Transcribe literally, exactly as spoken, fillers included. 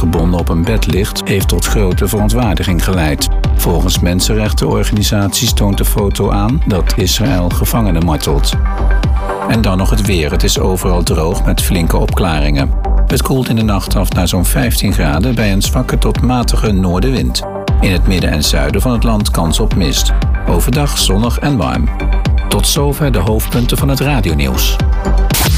gebonden op een bed ligt, heeft tot grote verontwaardiging geleid. Volgens mensenrechtenorganisaties toont de foto aan dat Israël gevangenen martelt. En dan nog het weer. Het is overal droog met flinke opklaringen. Het koelt in de nacht af naar zo'n vijftien graden bij een zwakke tot matige noordenwind. In het midden en zuiden van het land kans op mist. Overdag zonnig en warm. Tot zover de hoofdpunten van het radionieuws.